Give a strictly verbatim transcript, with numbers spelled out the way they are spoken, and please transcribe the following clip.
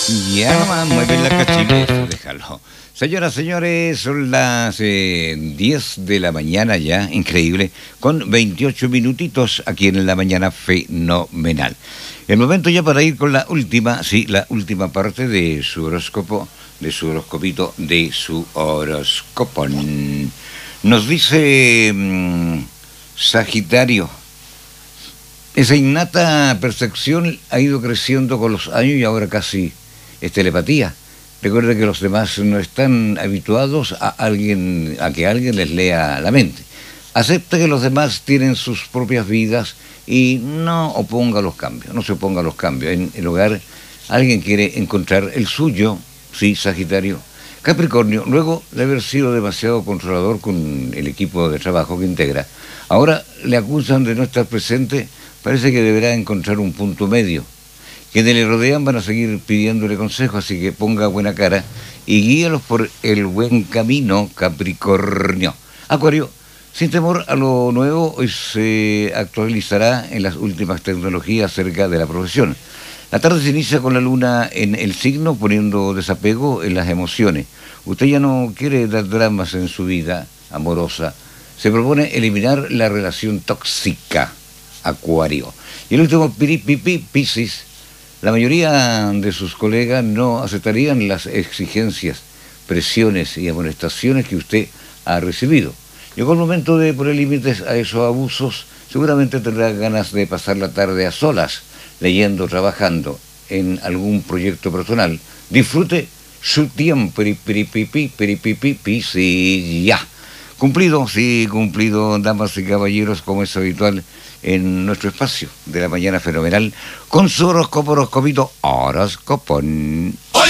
Ya nomás mueve la cachile, eso, déjalo. Señoras, señores, son las eh, diez de la mañana ya, increíble, con veintiocho minutitos aquí en la mañana fenomenal. El momento ya para ir con la última, sí, la última parte de su horóscopo, de su horoscopito, de su horóscopo. Nos dice mmm, Sagitario, esa innata percepción ha ido creciendo con los años y ahora casi es telepatía. Recuerde que los demás no están habituados a alguien, a que alguien les lea la mente. Acepta que los demás tienen sus propias vidas y no oponga los cambios, no se oponga a los cambios. En el hogar alguien quiere encontrar el suyo, sí, Sagitario. Capricornio, luego de haber sido demasiado controlador con el equipo de trabajo que integra, ahora le acusan de no estar presente, parece que deberá encontrar un punto medio. Quienes le rodean van a seguir pidiéndole consejos, así que ponga buena cara y guíalos por el buen camino, Capricornio. Acuario, sin temor a lo nuevo, hoy se actualizará en las últimas tecnologías acerca de la profesión. La tarde se inicia con la luna en el signo, poniendo desapego en las emociones. Usted ya no quiere dar dramas en su vida amorosa. Se propone eliminar la relación tóxica, Acuario. Y el último, Piripipi, Piscis. La mayoría de sus colegas no aceptarían las exigencias, presiones y amonestaciones que usted ha recibido. Llegó el momento de poner límites a esos abusos. Seguramente tendrá ganas de pasar la tarde a solas, leyendo, trabajando en algún proyecto personal. Disfrute su tiempo, piripipi, piripipi, Piscis, ya. Cumplido, sí, cumplido, damas y caballeros, como es habitual en nuestro espacio de la mañana fenomenal, con su horóscopo, horoscopito, horoscopón.